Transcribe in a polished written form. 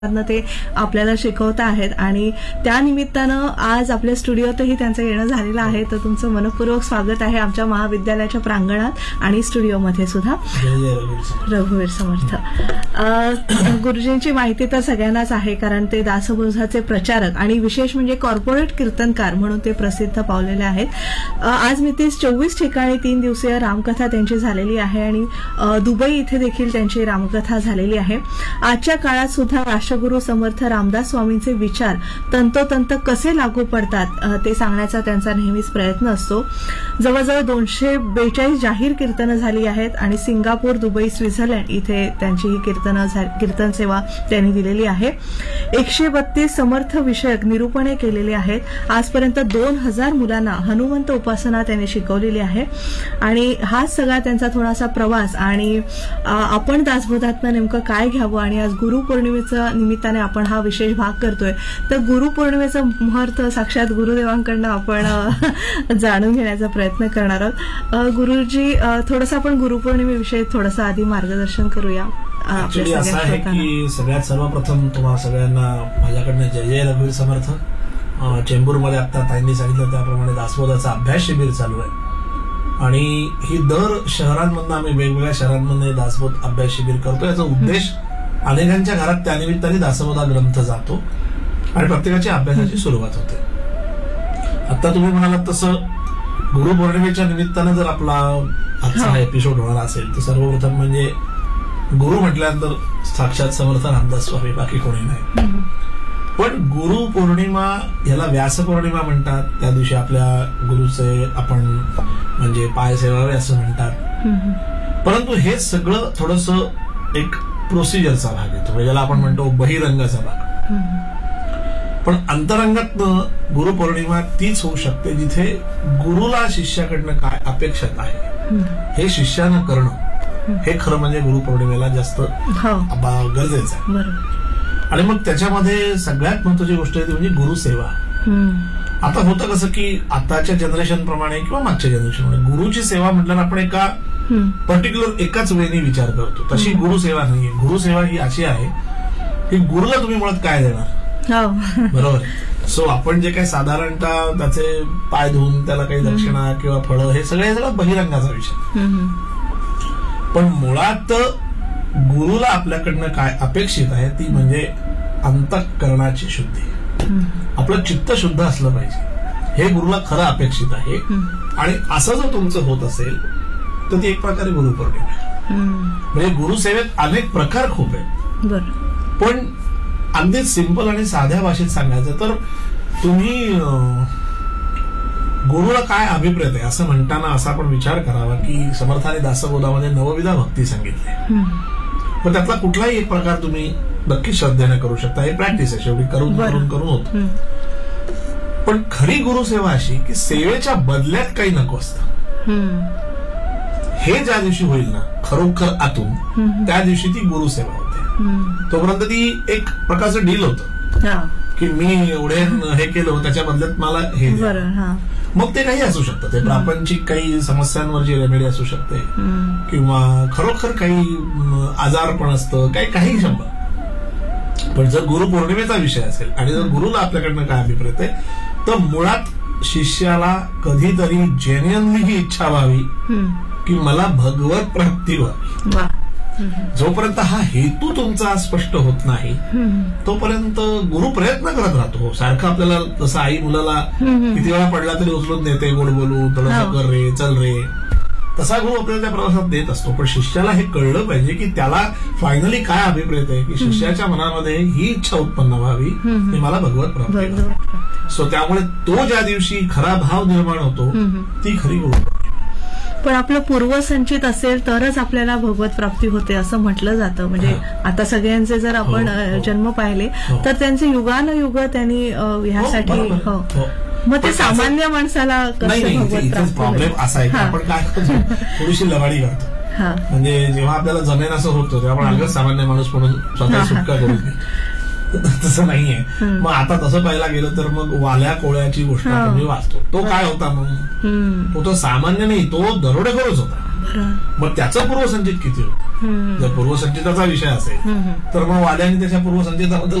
ते आपल्याला शिकवत आहेत आणि त्या निमित्तानं आज आपल्या स्टुडिओतही त्यांचं येणं झालेलं आहे. तर तुमचं मनपूर्वक स्वागत आहे आमच्या महाविद्यालयाच्या प्रांगणात आणि स्टुडिओमध्ये सुद्धा. रघुवीर समर्थ गुरुजींची माहिती तर सगळ्यांनाच आहे, कारण ते दासबोधाचे प्रचारक आणि विशेष म्हणजे कॉर्पोरेट कीर्तनकार म्हणून ते प्रसिद्ध पावलेले आहेत. आज मितीस 24 ठिकाणी 3 दिवसीय रामकथा त्यांची झालेली आहे आणि दुबई इथे देखील त्यांची रामकथा झालेली आहे. आजच्या काळात सुद्धा राष्ट्रगुरू समर्थ रामदास स्वामींचे विचार तंतोतंत कसे लागू पडतात ते सांगण्याचा त्यांचा नेहमीच प्रयत्न असतो. जवळजवळ 242 जाहीर कीर्तनं झाली आहेत आणि सिंगापूर, दुबई, स्वित्झर्लंड इथे त्यांची ही कीर्तन सेवा त्यांनी दिलेली आहे. 132 समर्थ विषयक निरूपणे केलेली आहेत. आजपर्यंत 2000 मुलांना हनुमंत उपासना त्यांनी शिकवलेली आहे आणि हाच सगळा त्यांचा थोडासा प्रवास. आणि आपण दासबोधातनं नेमकं काय घ्यावं आणि आज गुरुपौर्णिमेचं निमित्ताने आपण हा विशेष भाग करतोय, तर गुरुपौर्णिमेचं मुहूर्त साक्षात गुरुदेवांकडनं आपण जाणून घेण्याचा प्रयत्न करणार आहोत. गुरुजी, थोडंसं आपण गुरुपौर्णिमेविषयी थोडंसं आधी मार्गदर्शन करूया. असं आहे की सगळ्यात सर्वप्रथम तुम्हाला सगळ्यांना माझ्याकडनं जय जय रघुवीर समर्थ. चेंबूरमध्ये आता ताईंनी सांगितलं त्याप्रमाणे दासबोधाचा अभ्यास शिबिर चालू आहे आणि ही दर शहरांमधून आम्ही वेगवेगळ्या शहरांमध्ये दासबोध अभ्यास शिबिर करतो. याचा उद्देश अनेकांच्या घरात त्यानिमित्ताने दासबोधा ग्रंथ जातो आणि प्रत्येकाची अभ्यासाची सुरुवात होते. आता तुम्ही म्हणालात तसं गुरुपौर्णिमेच्या निमित्तानं जर आपला आजचा एपिसोड होणार असेल तर सर्वप्रथम म्हणजे गुरु म्हटल्यानंतर साक्षात समर्थ रामदास स्वामी, बाकी कोणी नाही. पण गुरु पौर्णिमा याला व्यास पौर्णिमा म्हणतात. त्या दिवशी आपल्या गुरुचे आपण म्हणजे पाय सेवावे असं म्हणतात. परंतु हे सगळं थोडंसं एक प्रोसिजरचा भाग येतो, म्हणजे ज्याला आपण म्हणतो बहिरंगाचा भाग. पण अंतरंगातनं गुरुपौर्णिमा तीच होऊ शकते जिथे गुरुला शिष्याकडनं काय अपेक्षित आहे हे शिष्यानं करणं, हे खरं म्हणजे गुरुपौर्णिमेला जास्त गरजेचं आहे. आणि मग त्याच्यामध्ये सगळ्यात महत्वाची गोष्ट आहे ती म्हणजे गुरुसेवा. आता होतं कसं की आताच्या जनरेशन प्रमाणे किंवा मागच्या जनरेशन प्रमाणे गुरुची सेवा म्हटल्यावर आपण एका पर्टिक्युलर एकाच वेळेने विचार करतो. तशी गुरुसेवा नाहीये. गुरुसेवा ही अशी आहे की गुरुला तुम्ही मुळात काय देणार, बरोबर. सो आपण जे काही साधारणतः त्याचे पाय धुवून त्याला काही दक्षिणा किंवा फळं हे सगळं बहिरंगाचा विषय. पण मुळात गुरुला आपल्याकडनं काय अपेक्षित आहे ती म्हणजे अंतःकरणाची शुद्धी. आपलं चित्त शुद्ध असलं पाहिजे, हे गुरुला खरं अपेक्षित आहे. आणि असं जर तुमचं होत असेल तर ती एक प्रकारे गुरुपौर्णिमा आहे. म्हणजे गुरुसेवेत अनेक प्रकार खूप आहेत. पण अगदी सिंपल आणि साध्या भाषेत सांगायचं तर तुम्ही गुरुला काय अभिप्रेत आहे असं म्हणताना असा आपण विचार करावा की समर्थाने दासबोधामध्ये नवविधा भक्ती सांगितली. पण त्यातला कुठलाही एक प्रकार तुम्ही नक्की श्रद्धेने करू शकता. हे प्रॅक्टिस आहे, शेवटी करून करून करून होत. पण खरी गुरुसेवा अशी की सेवेच्या बदल्यात काही नको असतं. हे ज्या दिवशी होईल ना खरोखर आतून, त्या दिवशी ती गुरुसेवा होते. तोपर्यंत ती एक प्रकारचं डील होतं की मी एवढे हे केलं त्याच्या बदल्यात मला हे. मग ते काही असू शकतं, ते प्रापंचिक काही समस्यांवरची रेमेडी असू शकते किंवा खरोखर काही आजारपण असतं, काही शंभर. पण जर गुरुपौर्णिमेचा विषय असेल आणि जर गुरुला आपल्याकडनं काय अभिप्रेत आहे तर मुळात शिष्याला कधीतरी जेन्युइनली ही इच्छा व्हावी की मला भगवत प्राप्ती व्हावी. जोपर्यंत हा हेतू तुमचा स्पष्ट होत नाही तोपर्यंत गुरु प्रयत्न करत राहतो. सारखं आपल्याला जसं आई मुलाला किती वेळा पडला तरी उचलून देते, गोड बोलू, थोडंसं कर रे, चल रे, तसा गुरु आपल्याला त्या प्रवासात देत असतो. पण शिष्याला हे कळलं पाहिजे की त्याला फायनली काय अभिप्रेत आहे, की शिष्याच्या मनामध्ये ही इच्छा उत्पन्न व्हावी की मला भगवत प्राप्ती. सो त्यामुळे तो ज्या दिवशी खरा भाव निर्माण होतो ती खरी गुरु. पण आपलं पूर्वसंचित असेल तरच आपल्याला भगवत प्राप्ती होते असं म्हटलं जातं. म्हणजे आता सगळ्यांचे जर आपण जन्म पाहिले तर त्यांचे युगानुयुग त्यांनी ह्यासाठी मग ते सामान्य माणसाला प्रॉब्लेम असा आहे की आपण काय करतो, थोडीशी लवाडी करतो. म्हणजे जेव्हा आपल्याला जमेन असं होतं तेव्हा आपण अलगच सामान्य माणूस म्हणून स्वतः सुटका करू. तसं नाहीये. मग आता तसं पाहायला गेलं तर मग वाल्या कोळ्याची गोष्ट आपण वाचतो. तो काय होता मग, तो सामान्य नाही, तो दरोडेखोरच होता. मग त्याचं पूर्वसंचित किती होतं. जर पूर्वसंचिताचा विषय असेल तर मग वाल्यांनी त्याच्या पूर्वसंचिताबद्दल